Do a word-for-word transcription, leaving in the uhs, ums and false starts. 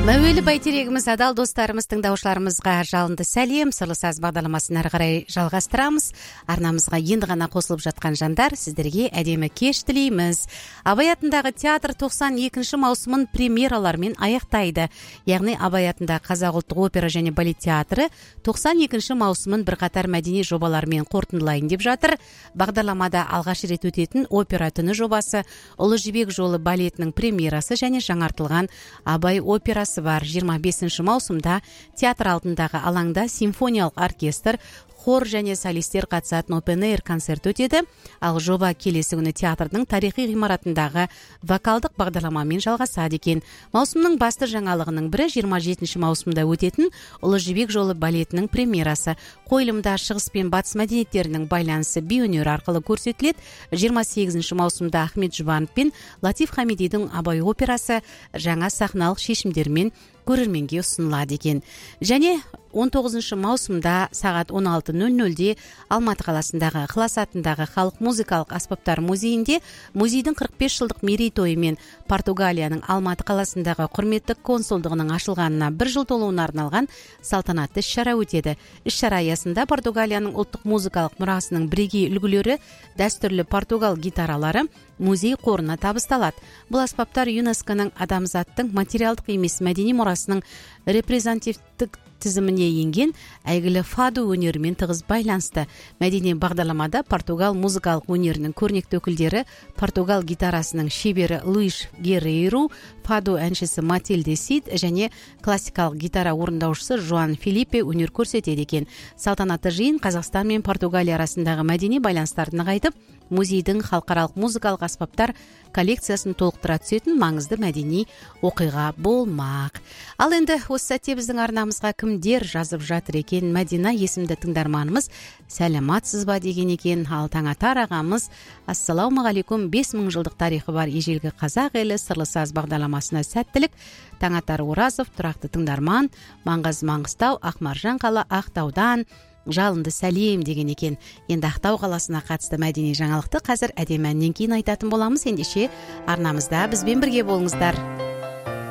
Мәуелі бәйтерегіміз адал достарымыз, тыңдаушыларымызға жалынды сәлем. Сырлы саз бағдарламасын әрі қарай жалғастырамыз. Арнамызға енді ғана қосылып жатқан жандар, сіздерге әдемі кеш тілейміз. Абай атындағы театр тоқсан екінші маусымын премьералармен аяқтайды. Яғни Абай атындағы Қазақ ұлттық опера және балет театры тоқсан екінші маусымын бірқатар мәдени жобалармен қорытындылайын деп жатыр. Бағдарламада алғаш рет өтетін опера түні жобасы, Ұлы жібек жолы балетінің премьерасы және жаңартылған Абай операсы бар. жиырма бесінші маусымда театр алдындағы алаңда симфониялық оркестр, хор және солистер қатысатын open air концерт өтеді. Ал жоба келесі күні театрдың тарихи ғимаратындағы вокалдық бағдарламамен жалғасады екен. Маусымның басты жаңалығының бірі жиырма жетінші маусымда өтетін Ұлы жібек жолы балетінің премьерасы. Қойылымда шығыс пен батыс мәдениеттерінің байланысы би өнері арқылы көрсетіледі. жиырма сегізінші маусымда Ахмет Жұбанов пен Латиф Хамидидің Абай операсы жаңа сахналық шешімдермен көрерменге ұсынылады екен. Және он тоғызыншы маусымда сағат он алты нөл нөлде Алматы қаласындағы Ықылас атындағы халық музыкалық аспаптар музейінде музейдің қырық бес жылдық мерейтойы мен Португалияның Алматы қаласындағы құрметтік консулдығының ашылғанына бір жыл толуына арналған салтанатты іс-шара өтеді. Іс-шара аясында Португалияның ұлттық музыкалық мұрасының бірегей үлгілері, дәстүрлі португал гитаралары музей қорына табысталады. Бұл аспаптар ЮНЕСКО-ның адамзаттың материалдық емес мәдени мұрасының репрезентативтік тізіміне енген әйгілі фаду өнерімен тығыз байланысты. Мәдени бағдарламада Португал музыкалық өнерінің көрнекті өкілдері, Португал гитарасының шебері Луиш Герейру, фаду әншісі Матильде Сид және классикалық гитара орындаушысы Жуан Филиппе өнер көрсетеді екен. Салтанатты жиын Қазақстан мен Португалия арасындағы мәдени байланыстарды нығайтып, музейдің халықаралық музыкалық аспаптар коллекциясын толықтыра түсетін маңызды мәдени оқиға болмақ. Ал енді осы сәтте біздің арнамызға кімдер жазып жатыр екен? Мәдина есімді тыңдарманымыз сәлематсыз ба деген екен. Ал Таңатар ағамыз ассалаумағалейкум, бес мың жылдық тарихы бар ежелгі қазақ елі сырлы саз бағдарламасына сәттілік. Таңатар Оразов тұрақты тыңдарман, Маңғаз Маңғыстау, Ақмаржан қала Ақтаудан жалынды сәлем деген екен. Енді Ақтау қаласына қатысты мәдени жаңалықты қазір әдемі әннен кейін айтатын боламыз. Ендеше арнамызда бізбен бірге болыңыздар.